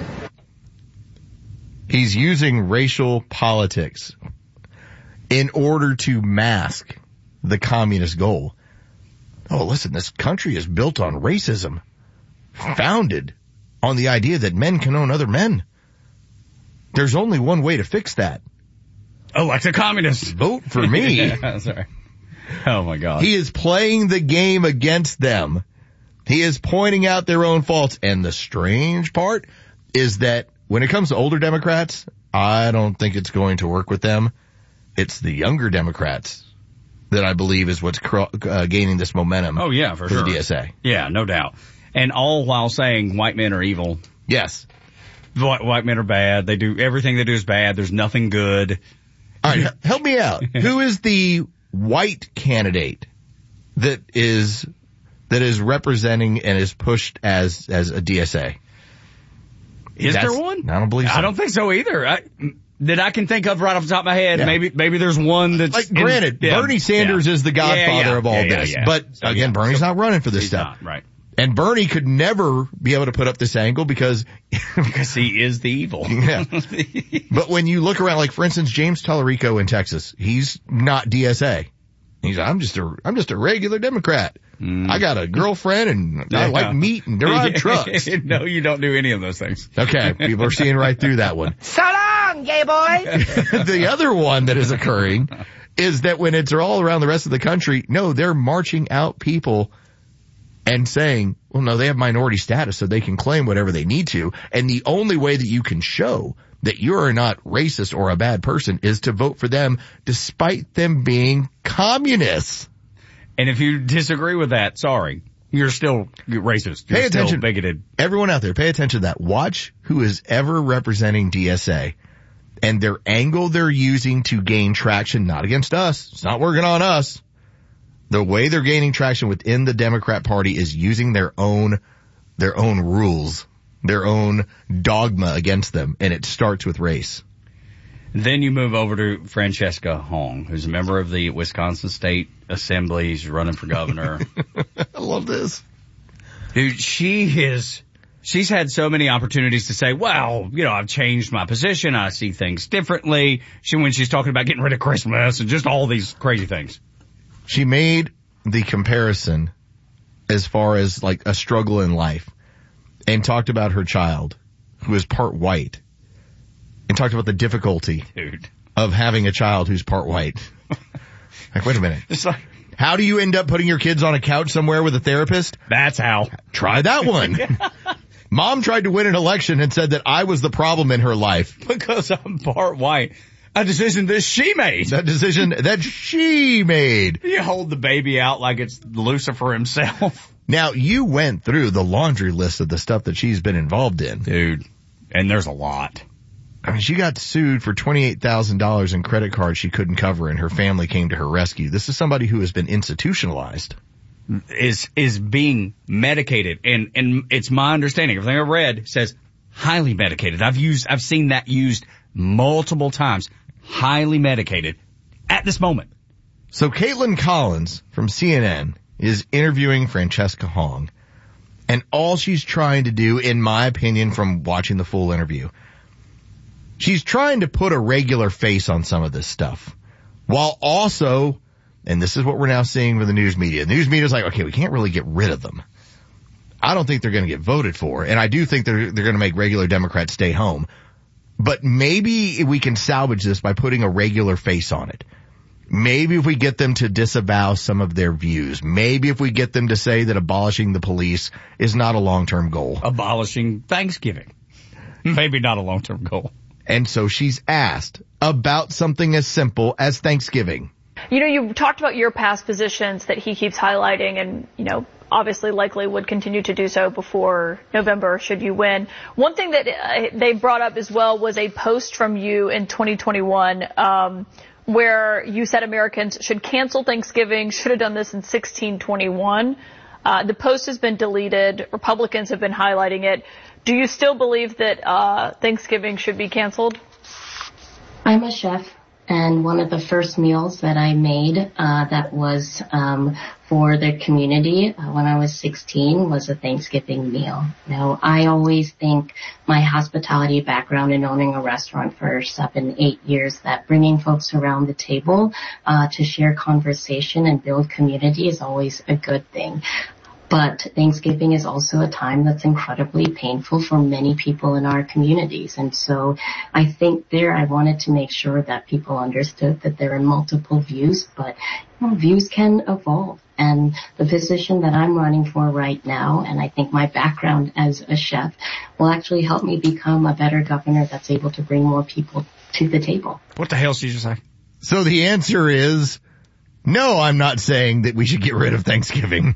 He's using racial politics in order to mask the communist goal. Oh, listen, this country is built on racism, founded on the idea that men can own other men. There's only one way to fix that. Elect a communist. Vote for me. Yeah, sorry. Oh my God. He is playing the game against them. He is pointing out their own faults. And the strange part is that when it comes to older Democrats, I don't think it's going to work with them. It's the younger Democrats that I believe is what's cr- uh, gaining this momentum. Oh yeah, for, for sure. the D S A. Yeah, no doubt. And all while saying white men are evil. Yes. White, white men are bad. They do, everything they do is bad. There's nothing good. All right, help me out. Who is the white candidate that is that is representing and is pushed as, as a D S A. Is That's, there one? I don't believe so. I don't think so either. I, that I can think of right off the top of my head. Yeah. Maybe, maybe there's one that's like, granted, in, yeah, Bernie Sanders yeah. is the godfather yeah, yeah, of all yeah, this. Yeah, yeah. But so, again, yeah. Bernie's so, not running for this he's stuff. Not, right. And Bernie could never be able to put up this angle because, because he is the evil. Yeah. But when you look around, like for instance, James Tallarico in Texas, he's not D S A. He's, I'm just a, I'm just a regular Democrat. Mm. I got a girlfriend and yeah. I like meat and drive trucks. No, you don't do any of those things. Okay. People are seeing right through that one. So long, gay boy. The other one that is occurring is that when it's all around the rest of the country, no, they're marching out people and saying, well, no, they have minority status so they can claim whatever they need to. And the only way that you can show that you're not racist or a bad person is to vote for them despite them being communists. And if you disagree with that, sorry, you're still racist. You're pay attention, still bigoted. Everyone out there, pay attention to that. Watch who is ever representing D S A and their angle they're using to gain traction, not against us. It's not working on us. The way they're gaining traction within the Democrat Party is using their own, their own rules, their own dogma against them, and it starts with race. Then you move over to Francesca Hong, who's a member of the Wisconsin State Assembly. She's running for governor. I love this. Dude, she is, she's had so many opportunities to say, well, you know, I've changed my position. I see things differently. She, when she's talking about getting rid of Christmas and just all these crazy things. She made the comparison as far as like a struggle in life and talked about her child who is part white and talked about the difficulty Dude. of having a child who's part white. Like, wait a minute. It's like, how do you end up putting your kids on a couch somewhere with a therapist? That's how. Try that one. Yeah. Mom tried to win an election and said that I was the problem in her life. Because I'm part white. A decision that she made. That decision that she made. You hold the baby out like it's Lucifer himself. Now, you went through the laundry list of the stuff that she's been involved in. Dude. And there's a lot. I mean, she got sued for twenty-eight thousand dollars in credit cards she couldn't cover, and her family came to her rescue. This is somebody who has been institutionalized. Is, is being medicated. And, and it's my understanding, everything I've read says highly medicated. I've used, I've seen that used multiple times. Highly medicated at this moment. So Caitlin Collins from C N N is interviewing Francesca Hong, and all she's trying to do, in my opinion, from watching the full interview, she's trying to put a regular face on some of this stuff, while also, and this is what we're now seeing with the news media. The news media's like, okay, we can't really get rid of them. I don't think they're going to get voted for, and I do think they're they're going to make regular Democrats stay home. But maybe we can salvage this by putting a regular face on it. Maybe if we get them to disavow some of their views. Maybe if we get them to say that abolishing the police is not a long-term goal. Abolishing Thanksgiving. Maybe not a long-term goal. And so she's asked about something as simple as Thanksgiving. You know, you talked about your past positions that he keeps highlighting and, you know, obviously likely would continue to do so before November should you win. One thing that uh, they brought up as well was a post from you in twenty twenty-one um, where you said Americans should cancel Thanksgiving, should have done this in sixteen twenty-one. Uh, the post has been deleted. Republicans have been highlighting it. Do you still believe that uh, Thanksgiving should be canceled? I'm a chef. And one of the first meals that I made uh, that was um, for the community uh, when I was sixteen was a Thanksgiving meal. Now, I always think my hospitality background in owning a restaurant for seven, eight years, that bringing folks around the table uh, to share conversation and build community is always a good thing. But Thanksgiving is also a time that's incredibly painful for many people in our communities. And so I think there I wanted to make sure that people understood that there are multiple views, but you know, views can evolve. And the position that I'm running for right now, and I think my background as a chef, will actually help me become a better governor that's able to bring more people to the table. What the hell did you just say? So the answer is, no, I'm not saying that we should get rid of Thanksgiving.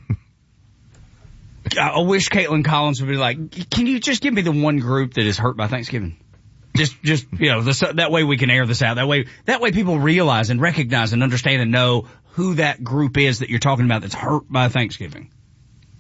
I wish Caitlin Collins would be like, can you just give me the one group that is hurt by Thanksgiving? Just, just, you know, this, that way we can air this out. That way, that way people realize and recognize and understand and know who that group is that you're talking about that's hurt by Thanksgiving.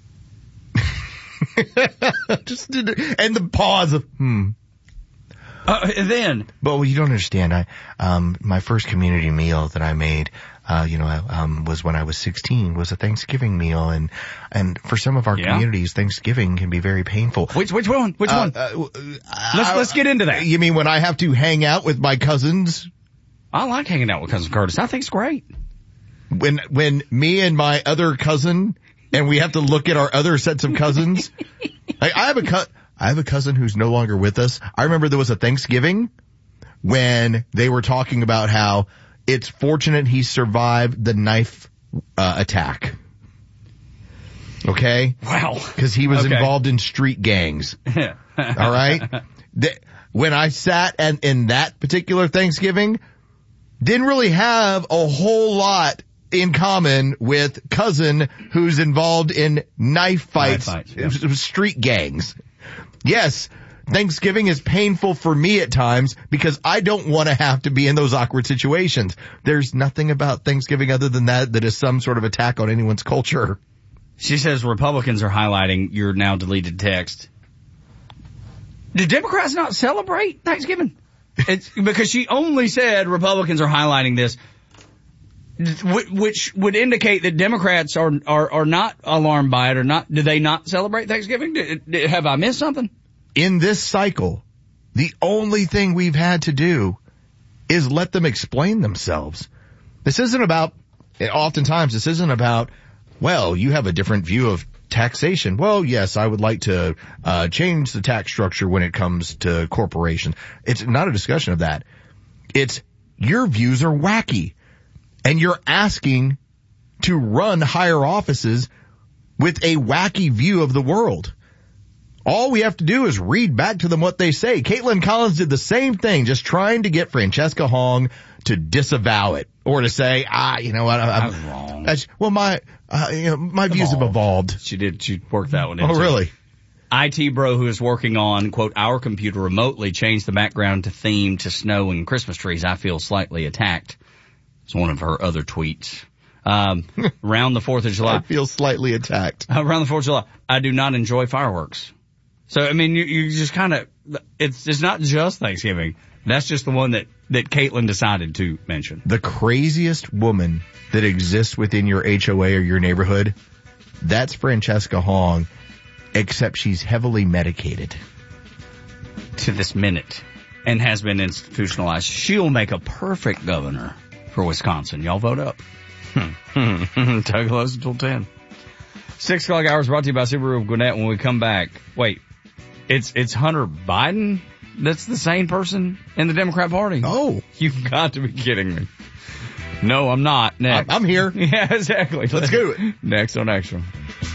Just did it. And the pause of, hmm. Uh, then. But well, you don't understand. I, um, my first community meal that I made, uh, you know, um, was when I was sixteen, was a Thanksgiving meal. And, and for some of our Yeah. communities, Thanksgiving can be very painful. Which, which one? Which Uh, one? uh, let's, I- let's get into that. You mean when I have to hang out with my cousins? I like hanging out with Cousin Curtis. I think it's great. When, when me and my other cousin, and we have to look at our other sets of cousins. I, I have a co- I have a cousin who's no longer with us. I remember there was a Thanksgiving when they were talking about how it's fortunate he survived the knife uh, attack. Okay? Wow. Because he was Okay. involved in street gangs. All right? The, when I sat and in that particular Thanksgiving, didn't really have a whole lot in common with cousin who's involved in knife fights, Knife fights, yeah. street gangs. Yes, Thanksgiving is painful for me at times because I don't want to have to be in those awkward situations. There's nothing about Thanksgiving other than that that is some sort of attack on anyone's culture. She says Republicans are highlighting your now deleted text. Do Democrats not celebrate Thanksgiving? It's because she only said Republicans are highlighting this, which would indicate that Democrats are are, are not alarmed by it or not. Do they not celebrate Thanksgiving? Do, do, have I missed something? In this cycle, the only thing we've had to do is let them explain themselves. This isn't about, oftentimes this isn't about, well, you have a different view of taxation. Well, yes, I would like to uh change the tax structure when it comes to corporations. It's not a discussion of that. It's your views are wacky and you're asking to run higher offices with a wacky view of the world. All we have to do is read back to them what they say. Caitlin Collins did the same thing, just trying to get Francesca Hong to disavow it or to say, ah, you know what, I, I I'm was wrong. That's, well, my, uh, you know, my Come views on. have evolved. She did. She worked that one Oh, into it. really? I T bro who is working on, quote, our computer remotely changed the background to theme to snow and Christmas trees. I feel slightly attacked. It's one of her other tweets. Um, around the fourth of July. I feel slightly attacked. Around the fourth of July. I do not enjoy fireworks. So, I mean, you, you just kind of, it's, it's not just Thanksgiving. That's just the one that, that Caitlin decided to mention. The craziest woman that exists within your H O A or your neighborhood, that's Francesca Hong, except she's heavily medicated. To this minute. And has been institutionalized. She'll make a perfect governor for Wisconsin. Y'all vote up. Tug close until ten. Six o'clock hours brought to you by Subaru of Gwinnett. When we come back, wait, it's, it's Hunter Biden that's the sane person in the Democrat Party? Oh. You've got to be kidding me. No, I'm not. Next. I'm here. Yeah, exactly. Let's do it. Next on Extra.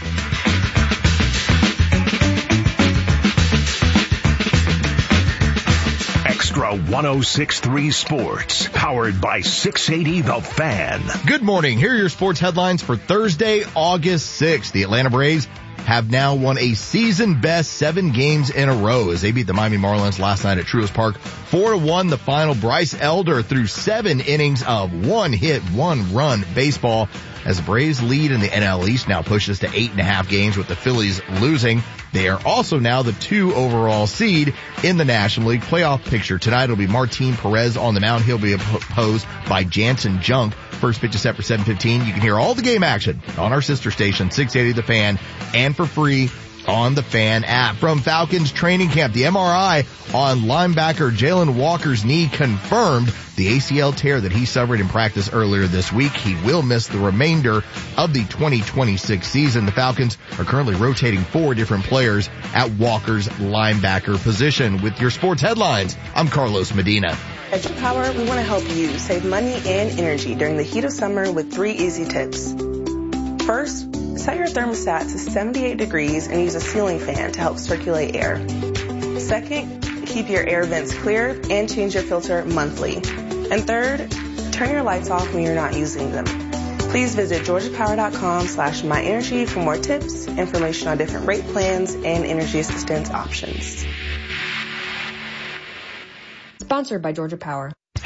Extra one oh six point three Sports, powered by six eighty The Fan. Good morning. Here are your sports headlines for Thursday, August sixth. The Atlanta Braves have now won a season best seven games in a row as they beat the Miami Marlins last night at Truist Park. Four to one the final. Bryce Elder threw seven innings of one hit, one run baseball as the Braves lead in the N L East now pushes to eight and a half games with the Phillies losing. They are also now the two overall seed in the National League playoff picture. Tonight it'll be Martin Perez on the mound. He'll be opposed by Jansen Junk. First pitch is set for seven fifteen. You can hear all the game action on our sister station, six eighty The Fan, and for free on the Fan app. From Falcons training camp, the M R I on linebacker Jalen Walker's knee confirmed the A C L tear that he suffered in practice earlier this week. He will miss the remainder of the twenty twenty-six season. The Falcons are currently rotating four different players at Walker's linebacker position. With your sports headlines, I'm Carlos Medina. At Georgia Power, we want to help you save money and energy during the heat of summer with three easy tips. First, set your thermostat to seventy-eight degrees and use a ceiling fan to help circulate air. Second, keep your air vents clear and change your filter monthly. And third, turn your lights off when you're not using them. Please visit georgiapower.com slash myenergy for more tips, information on different rate plans, and energy assistance options. Sponsored by Georgia Power.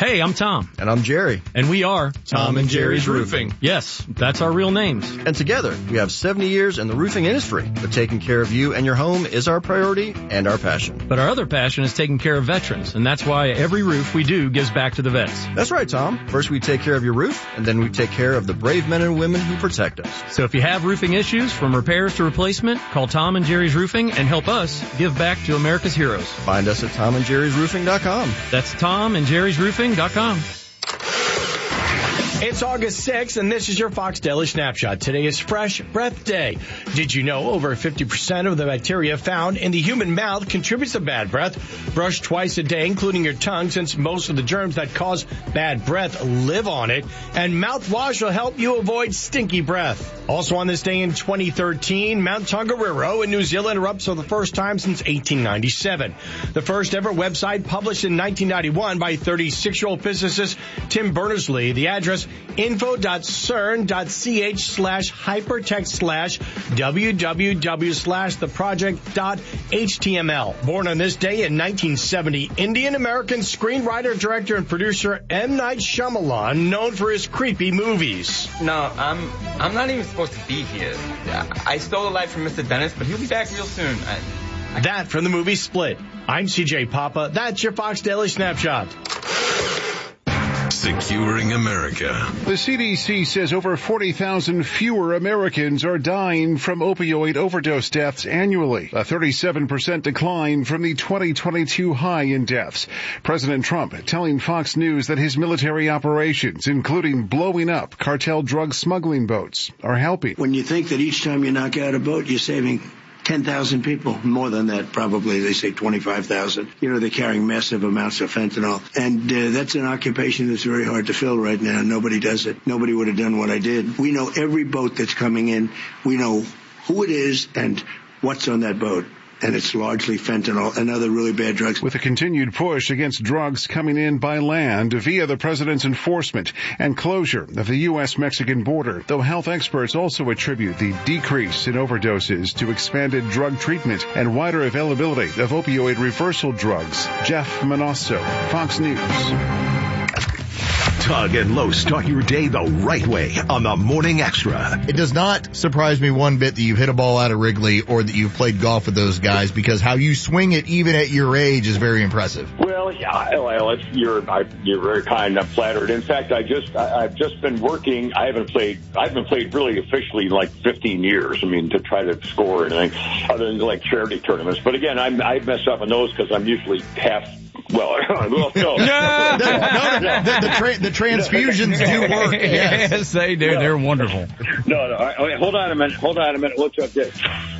Hey, I'm Tom. And I'm Jerry. And we are Tom and Jerry's Roofing. Yes, that's our real names. And together, we have seventy years in the roofing industry. But taking care of you and your home is our priority and our passion. But our other passion is taking care of veterans, and that's why every roof we do gives back to the vets. That's right, Tom. First we take care of your roof, and then we take care of the brave men and women who protect us. So if you have roofing issues, from repairs to replacement, call Tom and Jerry's Roofing and help us give back to America's heroes. Find us at tom and jerry's roofing dot com. That's tom and jerry's roofing dot com. It's August sixth, and this is your Fox Daily Snapshot. Today is Fresh Breath Day. Did you know over fifty percent of the bacteria found in the human mouth contributes to bad breath? Brush twice a day, including your tongue, since most of the germs that cause bad breath live on it. And mouthwash will help you avoid stinky breath. Also on this day in twenty thirteen, Mount Tongariro in New Zealand erupts for the first time since eighteen ninety-seven. The first ever website published in nineteen ninety-one by thirty-six-year-old physicist Tim Berners-Lee. The address info.cern.ch slash hypertext slash www slash the project dot html. Born on this day in nineteen seventy, Indian-American screenwriter, director, and producer M. Night Shyamalan, known for his creepy movies. No, I'm I'm not even supposed to be here. I stole a life from Mister Dennis, but he'll be back real soon. I, I... That from the movie Split. I'm C J Papa. That's your Fox Daily Snapshot. Securing America. The C D C says over forty thousand fewer Americans are dying from opioid overdose deaths annually, a thirty-seven percent decline from the twenty twenty-two high in deaths. President Trump telling Fox News that his military operations, including blowing up cartel drug smuggling boats, are helping. When you think that each time you knock out a boat, you're saving ten thousand people, more than that probably, they say twenty-five thousand. You know, they're carrying massive amounts of fentanyl. And uh, that's an occupation that's very hard to fill right now. Nobody does it. Nobody would have done what I did. We know every boat that's coming in. We know who it is and what's on that boat. And it's largely fentanyl and other really bad drugs. With a continued push against drugs coming in by land via the president's enforcement and closure of the U S Mexican border, though health experts also attribute the decrease in overdoses to expanded drug treatment and wider availability of opioid reversal drugs. Jeff Manosso, Fox News. Tug and Lowe start your day the right way on the Morning Extra. It does not surprise me one bit that you've hit a ball out of Wrigley or that you've played golf with those guys, because how you swing it even at your age is very impressive. Well, yeah, well, it's, you're I, you're very kind. I'm flattered. In fact, I just I, I've just been working. I haven't played. I haven't played really officially in like fifteen years. I mean, to try to score anything other than like charity tournaments. But again, I'm, I mess up on those because I'm usually half. Well, well, no. no, no, no, the, the, tra- the transfusions do work. Yes, yes they do. No. They're wonderful. No, no. Right, wait, hold on a minute. Hold on a minute. What's up there?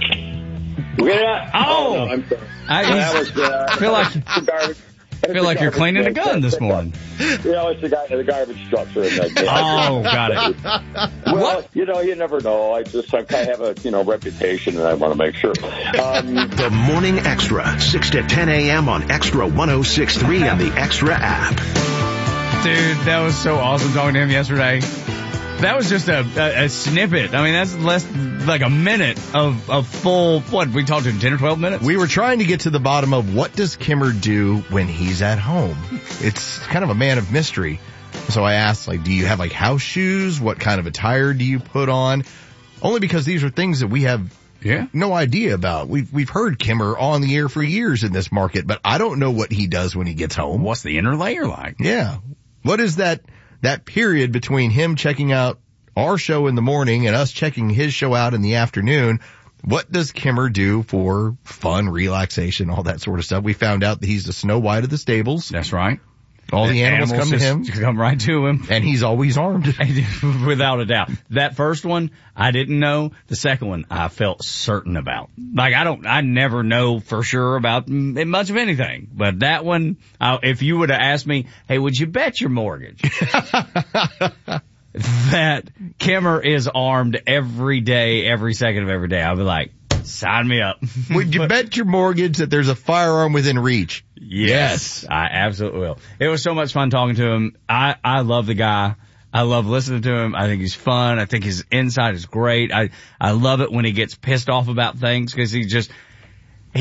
We get that? Oh, oh no, I'm sorry. I, that was, uh, I feel like garbage. I feel like you're cleaning a gun this morning. You know, it's the guy, the garbage trucks are in that. Oh, got it. Well, what? You know, you never know. I just, I kind of have a, you know, reputation, and I want to make sure. Um, the Morning Extra, six to ten a.m. on Extra one oh six point three and the Extra app. Dude, that was so awesome talking to him yesterday. That was just a, a, a snippet. I mean, that's less like a minute of, of full, what, we talked to him ten or twelve minutes? We were trying to get to the bottom of what does Kimmer do when he's at home? It's kind of a man of mystery. So I asked, like, do you have like house shoes? What kind of attire do you put on? Only because these are things that we have yeah. no idea about. We've, we've heard Kimmer on the air for years in this market, but I don't know what he does when he gets home. What's the inner layer like? Yeah. What is that? That period between him checking out our show in the morning and us checking his show out in the afternoon, what does Kimmer do for fun, relaxation, all that sort of stuff? We found out that he's the Snow White of the stables. That's right. All the, the animals, animals come to him. Come right to him. And he's always armed. Without a doubt. That first one, I didn't know. The second one, I felt certain about. Like, I don't, I never know for sure about much of anything. But that one, I, if you would have asked me, hey, would you bet your mortgage that Kimmer is armed every day, every second of every day, I'd be like, sign me up. Would you bet your mortgage that there's a firearm within reach? Yes, yes, I absolutely will. It was so much fun talking to him. I, I love the guy. I love listening to him. I think he's fun. I think his insight is great. I, I love it when he gets pissed off about things because he just, he,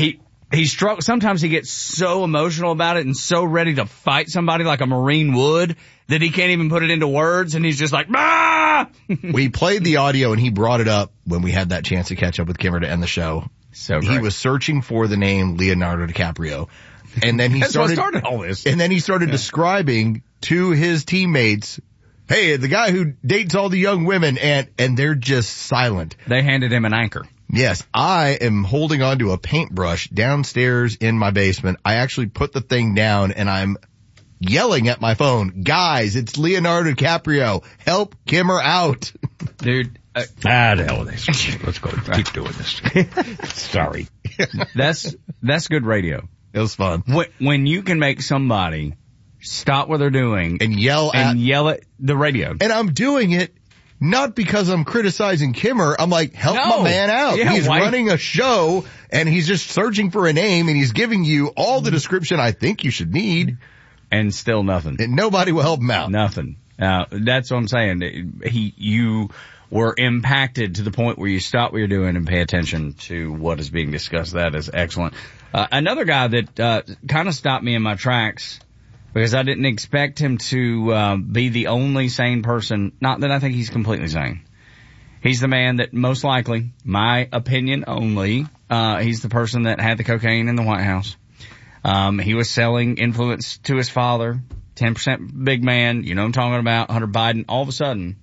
he struck, sometimes he gets so emotional about it and so ready to fight somebody like a Marine would that he can't even put it into words, and he's just like, ah! We played the audio, and he brought it up when we had that chance to catch up with Kimmer to end the show. So he great. was searching for the name Leonardo DiCaprio. And then he That's started, what started all this. And then he started yeah. describing to his teammates, hey, the guy who dates all the young women, and, and they're just silent. They handed him an anchor. Yes, I am holding onto a paintbrush downstairs in my basement. I actually put the thing down and I'm yelling at my phone, guys, it's Leonardo DiCaprio. Help Kimmer out. Dude. Uh, ah, the hell with this. Let's go. Keep doing this. Sorry. That's, that's good radio. It was fun. When, when you can make somebody stop what they're doing and yell and at yell at the radio. And I'm doing it not because I'm criticizing Kimmer. I'm like, help no. my man out. Yeah, he's why? running a show and he's just searching for a name and he's giving you all the description I think you should need. And still nothing. And nobody will help him out. Nothing. Uh, that's what I'm saying. He, you were impacted to the point where you stop what you're doing and pay attention to what is being discussed. That is excellent. Uh, another guy that, uh, kind of stopped me in my tracks because I didn't expect him to, uh, be the only sane person. Not that I think he's completely sane. He's the man that most likely, my opinion only, uh, he's the person that had the cocaine in the White House. Um, he was selling influence to his father, ten percent big man, you know what I'm talking about, Hunter Biden. All of a sudden,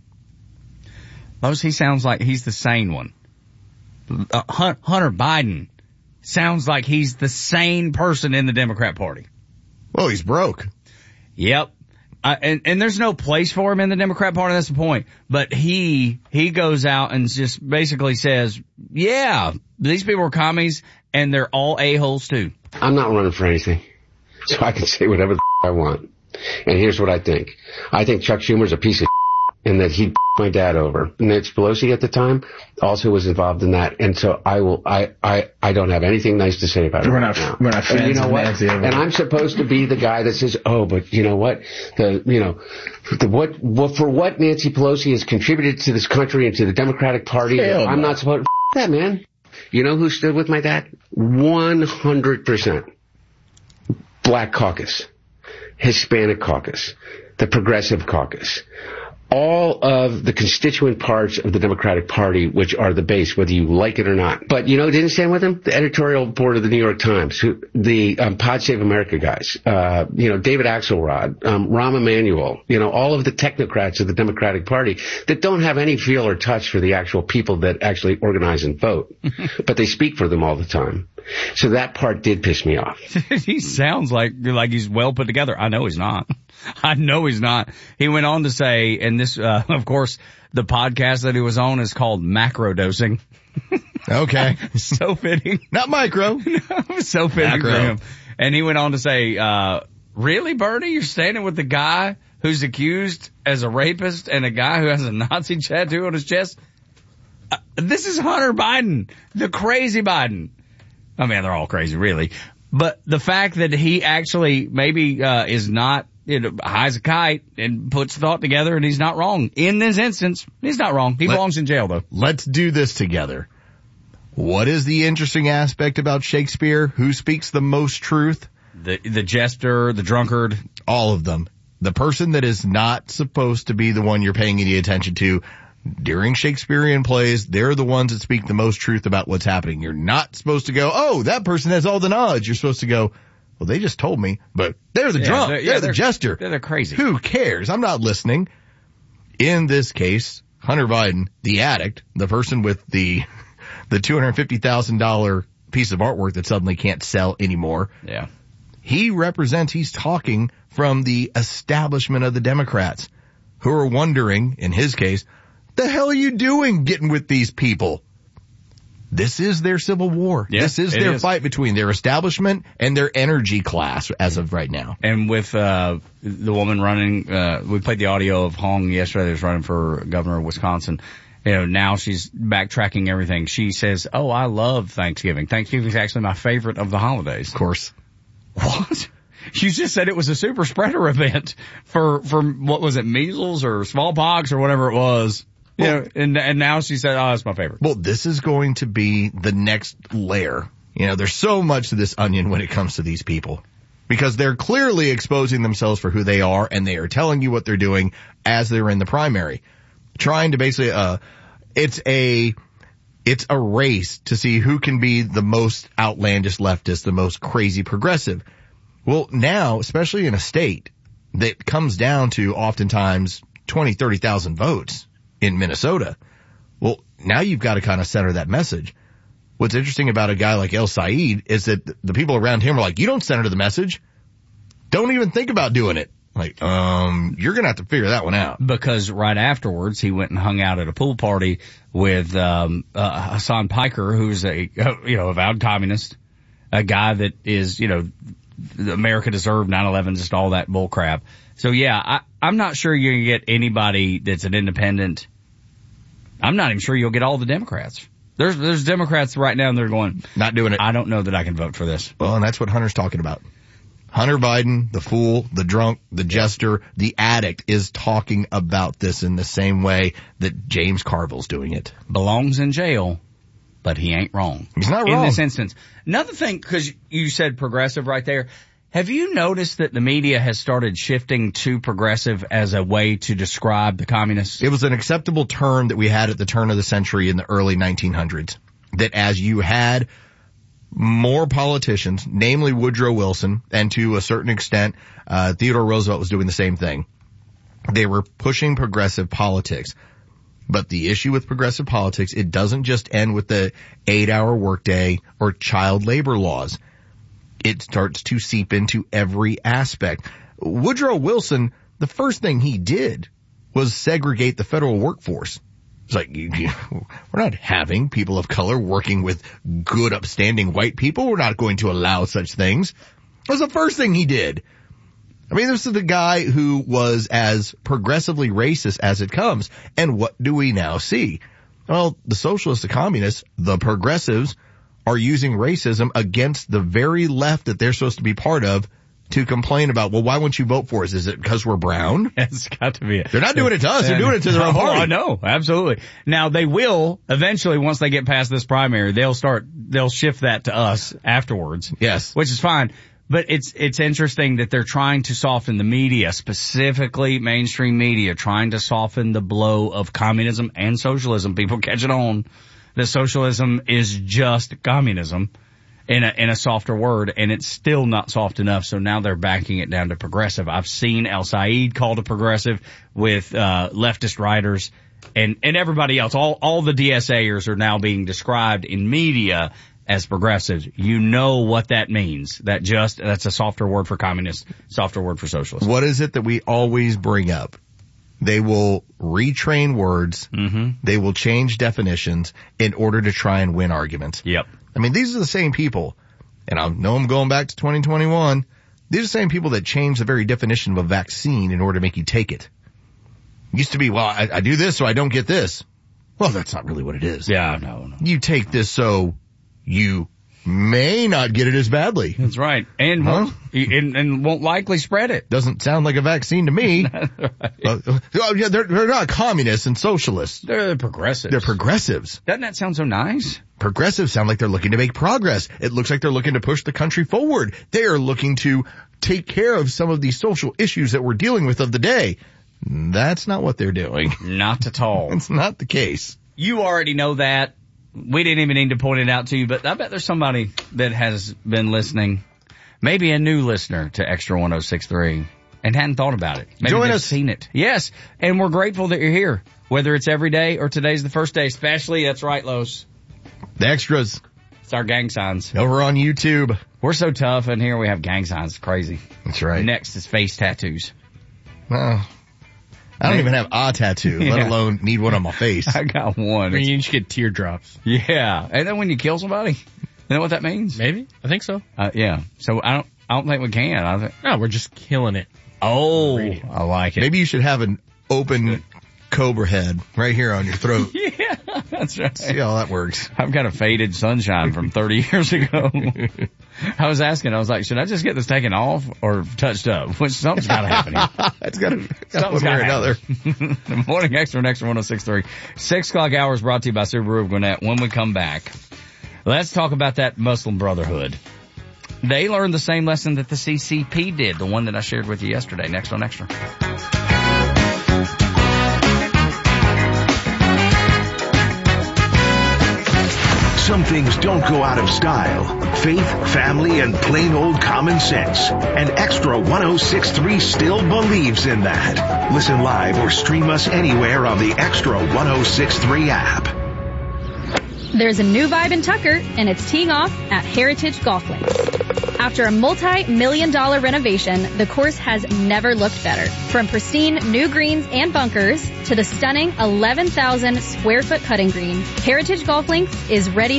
Lowe's, he sounds like he's the sane one. Uh, Hunter Biden sounds like he's the sane person in the Democrat Party. Well, he's broke. Yep. Uh, and, and there's no place for him in the Democrat Party, that's the point. But he, he goes out and just basically says, yeah, these people are commies and they're all a-holes too. I'm not running for anything, so I can say whatever the f- I want. And here's what I think. I think Chuck Schumer's a piece of shit, and that he my dad over. Nancy Pelosi at the time also was involved in that, and so I will. I I I don't have anything nice to say about it. We're right not. now. We're not fans and you know of what? Nancy. And I'm supposed to be the guy that says, oh, but you know what? The you know, the what? What for? What Nancy Pelosi has contributed to this country and to the Democratic Party? Hell I'm no. not supposed. F- that man. You know who stood with my dad? one hundred percent. Black Caucus, Hispanic Caucus, the Progressive Caucus, all of the constituent parts of the Democratic Party, which are the base, whether you like it or not. But, you know, didn't stand with him? The editorial board of the New York Times, who, the um, Pod Save America guys, uh, you know, David Axelrod, um, Rahm Emanuel, you know, all of the technocrats of the Democratic Party that don't have any feel or touch for the actual people that actually organize and vote. But they speak for them all the time. So that part did piss me off. He sounds like like he's well put together. I know he's not. I know he's not. He went on to say, and this, uh, of course, the podcast that he was on is called Macro Dosing. Okay. So fitting. Not micro. No, so fitting Macro. for him. And he went on to say, uh, really, Bernie, you're standing with the guy who's accused as a rapist and a guy who has a Nazi tattoo on his chest? Uh, this is Hunter Biden, the crazy Biden. I mean, they're all crazy, really. But the fact that he actually maybe uh is not, you know, high as a kite and puts thought together, and he's not wrong. In this instance, he's not wrong. He Let, belongs in jail, though. Let's do this together. What is the interesting aspect about Shakespeare? Who speaks the most truth? The the jester, the drunkard. All of them. The person that is not supposed to be the one you're paying any attention to. During Shakespearean plays, they're the ones that speak the most truth about what's happening. You're not supposed to go, oh, that person has all the knowledge. You're supposed to go, well, they just told me, but they're the Yeah, drunk. they're, They're, yeah, the they're, jester. They're, they're crazy. Who cares? I'm not listening. In this case, Hunter Biden, the addict, the person with the the two hundred fifty thousand dollars piece of artwork that suddenly can't sell anymore. Yeah. He represents, he's talking from the establishment of the Democrats who are wondering, in his case, the hell are you doing getting with these people? This is their civil war. Yeah, this is it their is. fight between their establishment and their energy class as of right now. And with uh the woman running, uh we played the audio of Hong yesterday that was running for governor of Wisconsin. You know, now she's backtracking everything. She says, oh, I love Thanksgiving. Thanksgiving is actually my favorite of the holidays. Of course. What? You just said it was a super spreader event for, for what was it, measles or smallpox or whatever it was. Well, you know, and, and now she said, oh, it's my favorite. Well, this is going to be the next layer. You know, there's so much to this onion when it comes to these people. Because they're clearly exposing themselves for who they are, and they are telling you what they're doing as they're in the primary. Trying to basically, uh, it's a, it's a race to see who can be the most outlandish leftist, the most crazy progressive. Well, now, especially in a state that comes down to oftentimes twenty, thirty thousand votes in Minnesota. Well, now you've got to kind of center that message. What's interesting about a guy like El Said is that the people around him are like, you don't center the message. Don't even think about doing it. Like, um, you're going to have to figure that one out. Because right afterwards, he went and hung out at a pool party with, um, uh, Hassan Piker, who's a, you know, avowed communist, a guy that is, you know, America deserved nine eleven, just all that bull crap. So yeah, I, I'm not sure you're going to get anybody that's an independent. I'm not even sure you'll get all the Democrats. There's, there's Democrats right now and they're going, not doing it. I don't know that I can vote for this. Well, and that's what Hunter's talking about. Hunter Biden, the fool, the drunk, the jester, the addict is talking about this in the same way that James Carville's doing it. Belongs in jail, but he ain't wrong. He's not wrong. In this instance. Another thing, cause you said progressive right there. Have you noticed that the media has started shifting to progressive as a way to describe the communists? It was an acceptable term that we had at the turn of the century in the early nineteen hundreds. That as you had more politicians, namely Woodrow Wilson, and to a certain extent, uh, Theodore Roosevelt was doing the same thing. They were pushing progressive politics. But the issue with progressive politics, it doesn't just end with the eight-hour workday or child labor laws. It starts to seep into every aspect. Woodrow Wilson, the first thing he did was segregate the federal workforce. It's like, you, you, we're not having people of color working with good, upstanding white people. We're not going to allow such things. That was the first thing he did. I mean, this is the guy who was as progressively racist as it comes. And what do we now see? Well, the socialists, the communists, the progressives are using racism against the very left that they're supposed to be part of to complain about, well, why won't you vote for us? Is it because we're brown? It's got to be it. They're not doing it to us. They're doing it to their own party. Oh, no, absolutely. Now, they will eventually, once they get past this primary, they'll start, they'll shift that to us afterwards. Yes. Which is fine. But it's, it's interesting that they're trying to soften the media, specifically mainstream media, trying to soften the blow of communism and socialism. People catch it on that socialism is just communism in a, in a softer word, and it's still not soft enough. So now they're backing it down to progressive. I've seen El Said called a progressive with, uh, leftist writers and, and everybody else. All, all the D S A'ers are now being described in media as progressives. You know what that means. That just, that's a softer word for communist, softer word for socialist. What is it that we always bring up? They will retrain words. Mm-hmm. They will change definitions in order to try and win arguments. Yep. I mean, these are the same people, and I know I'm going back to twenty twenty-one. These are the same people that change the very definition of a vaccine in order to make you take it. It used to be, well, I, I do this so I don't get this. Well, that's not really what it is. Yeah, no, no. You take this so you may not get it as badly. That's right. And, huh? won't, and, and won't likely spread it. Doesn't sound like a vaccine to me. Right. uh, oh, yeah, they're, they're not communists and socialists. They're progressives. They're progressives. Doesn't that sound so nice? Progressives sound like they're looking to make progress. It looks like they're looking to push the country forward. They are looking to take care of some of these social issues that we're dealing with of the day. That's not what they're doing. Not at all. It's not the case. You already know that. We didn't even need to point it out to you, but I bet there's somebody that has been listening, maybe a new listener to Extra one oh six point three, and hadn't thought about it. Maybe Join they've us. seen it. Yes, and we're grateful that you're here, whether it's every day or today's the first day, especially, that's right, Los. The extras. It's our gang signs. Over on YouTube. We're so tough, and here we have gang signs. It's crazy. That's right. Next is face tattoos. Well, I don't even have a tattoo, Yeah. let alone need one on my face. I got one. I mean, you just get teardrops. Yeah. And then when you kill somebody, you know what that means? Maybe. I think so. Uh, yeah. So I don't, I don't think we can. I think, No, we're just killing it. oh, I like it. Maybe you should have an open cobra head right here on your throat. Yeah, that's right. See how that works. I've got a faded sunshine from thirty years ago. I was asking, I was like, should I just get this taken off or touched up? Which something's got to happen here. It's got to, Something's one way or gotta another. The Morning Extra, Extra one oh six point three. Six o'clock hours brought to you by Subaru of Gwinnett. When we come back, Let's talk about that Muslim Brotherhood. They learned the same lesson that the C C P did, the one that I shared with you yesterday. Next on Extra. Some things don't go out of style. Faith, family, and plain old common sense. And Extra one oh six point three still believes in that. Listen live or stream us anywhere on the Extra one oh six point three app. There's a new vibe in Tucker, and it's teeing off at Heritage Golf Links. After a multi-million dollar renovation, the course has never looked better. From pristine new greens and bunkers to the stunning eleven thousand square foot putting green, Heritage Golf Links is ready